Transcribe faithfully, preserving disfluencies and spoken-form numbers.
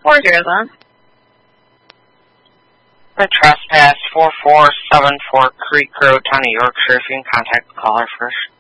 Four zero then. The trespass four four seven four Creek Road, Town of Yorkshire. If you can contact the caller first.